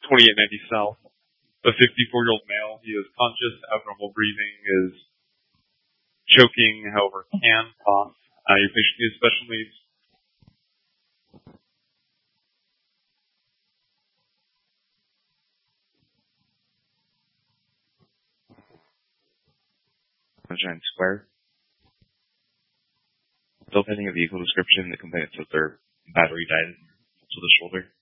2890 South. A 54-year-old male. He is conscious, abnormal breathing, is choking, however, can cough. Your patient needs special needs. Sunshine Square. Still pending a vehicle description. The complainant says their battery died to the shoulder.